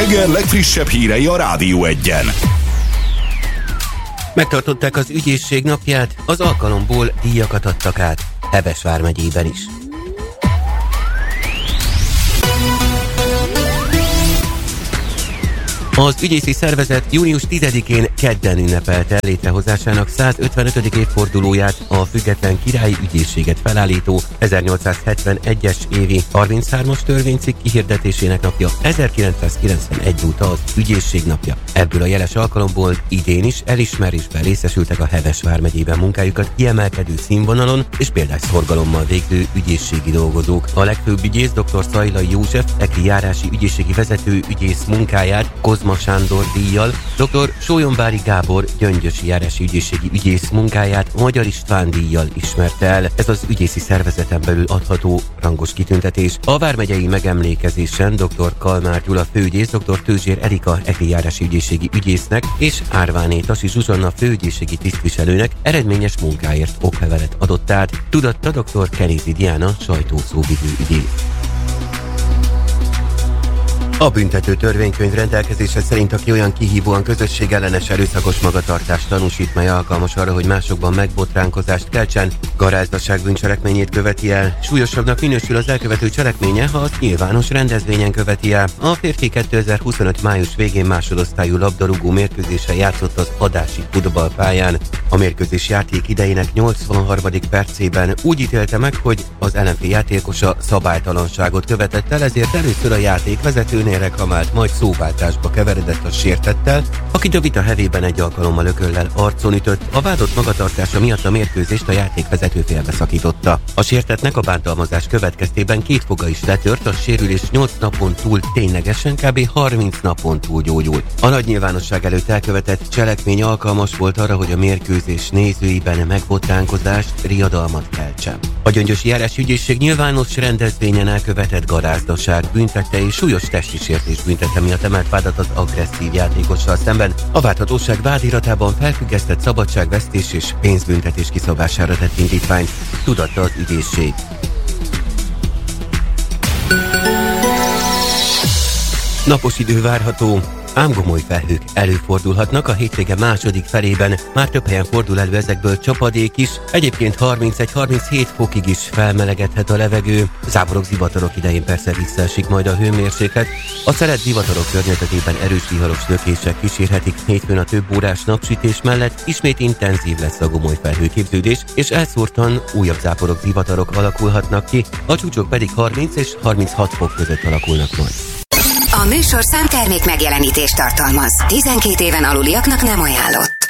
reggel legfrissebb hírei a Rádió Egyen. Megtartották az ügyészség napját, az alkalomból díjakat adtak át, Heves vármegyében is. Az ügyészi szervezet június 10-én kedden ünnepelte létrehozásának 155. évfordulóját a független királyi ügyészséget felállító 1871-es évi 33-as törvénycikk kihirdetésének napja 1991 óta az ügyészség napja. Ebből a jeles alkalomból idén is elismerésben részesültek a Heves vármegyében munkájukat kiemelkedő színvonalon és példás szorgalommal végző ügyészségi dolgozók. A legfőbb ügyész dr. Szajlai József, EKRI járási ügyészségi vezető ügyész munkáját Kozma Sándor díjjal, dr. Sólyomvári Gábor gyöngyösi járási ügyészségi ügyész munkáját Magyar István díjjal ismerte el. Ez az ügyészi szervezeten belül adható rangos kitüntetés. A vármegyei megemlékezésen dr. Kalmár Gyula főügyész, dr. Tőzsér Erika EKRI járási ügyészségi ügyésznek és Árváné Tasi Zsuzsanna főügyészségi tisztviselőnek eredményes munkáért oklevelet adott át, tudatta dr. Kenézi Diana sajtószóvivő ügyész. A büntető törvénykönyv rendelkezése szerint, aki olyan kihívóan közösségellenes erőszakos magatartást tanúsít, mely alkalmas arra, hogy másokban megbotránkozást keltsen, garázdaság bűncselekményét követi el. Súlyosabbnak minősül az elkövető cselekménye, ha azt nyilvános rendezvényen követi el. A férfi 2025. május végén másodosztályú labdarúgó mérkőzésen játszott az Adási futballpályán. A mérkőzés játék idejének 83. percében úgy ítélte meg, hogy az ellenfél játékosa szabálytalanságot követett el, ezért először a játékvezető reklamált, majd szóváltásba keveredett a sértettel, akit a vita hevében egy alkalommal ököllel arcon ütött. A vádott magatartása miatt a mérkőzést a játékvezető félbeszakította. A sértettnek a bántalmazás következtében 2 foga is letört, a sérülés 8 napon túl ténylegesen kb. 30 napon túl gyógyult. A nagy nyilvánosság előtt elkövetett cselekmény alkalmas volt arra, hogy a mérkőzés nézőiben megbotránkozást, riadalmat keltsen. A gyöngyösi járási ügyészség nyilvános rendezvényen elkövetett garázdaság büntette és súlyos testi sértés büntette miatt emelt vádat az agresszív játékossal szemben. A vádhatóság vádiratában felfüggesztett szabadságvesztés és pénzbüntetés kiszabására tett indítványt, tudatta az ügyészség. Napos idő várható, ám gomoly felhők előfordulhatnak a hétvége második felében. Már több helyen fordul elő ezekből csapadék is, egyébként 31-37 fokig is felmelegedhet a levegő. Záporok, zivatarok idején persze visszaesik majd a hőmérséklet. A szelet zivatarok környezetében erős viharos lökések kísérhetik. Hétfőn a több órás napsütés mellett ismét intenzív lesz a gomoly felhőképződés, és elszórtan újabb záporok, zivatarok alakulhatnak ki, a csúcsok pedig 30 és 36 fok között alakulnak majd. A műsor számtermék megjelenítést tartalmaz. 12 éven aluliaknak nem ajánlott.